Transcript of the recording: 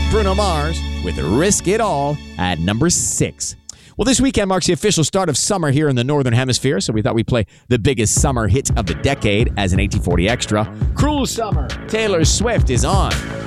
Bruno Mars with Risk It All at number 6. Well, this weekend marks the official start of summer here in the Northern Hemisphere, so we thought we'd play the biggest summer hit of the decade as an 1840 extra. Cruel Summer, Taylor Swift is on